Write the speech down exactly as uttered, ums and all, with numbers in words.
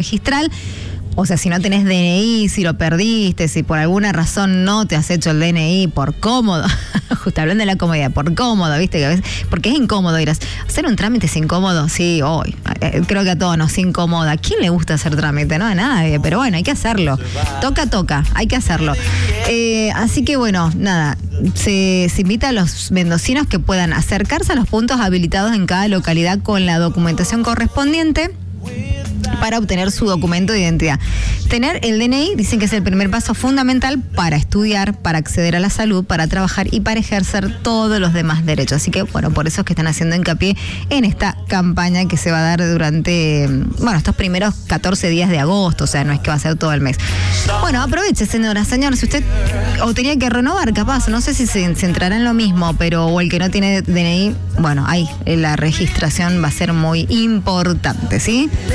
registral. O sea, si no tenés D N I, si lo perdiste, si por alguna razón no te has hecho el D N I por cómodo, justo hablando de la comodidad, por cómodo, ¿viste? Que a veces, porque es incómodo, dirás, ¿hacer un trámite es incómodo? Sí, hoy. Eh, creo que a todos nos incomoda. ¿A quién le gusta hacer trámite? No, a nadie, pero bueno, hay que hacerlo. Toca, toca, hay que hacerlo. Eh, así que bueno, nada, se, se invita a los mendocinos que puedan acercarse a los puntos habilitados en cada localidad con la documentación correspondiente para obtener su documento de identidad. Tener el D N I, dicen que es el primer paso fundamental para estudiar, para acceder a la salud, para trabajar y para ejercer todos los demás derechos. Así que, bueno, por eso es que están haciendo hincapié en esta campaña que se va a dar durante, bueno, estos primeros catorce días de agosto, o sea, no es que va a ser todo el mes. Bueno, aproveche, señora, señor, si usted o tenía que renovar, capaz, no sé si se, se entrará en lo mismo, pero o el que no tiene D N I, bueno, ahí la registración va a ser muy importante, ¿sí?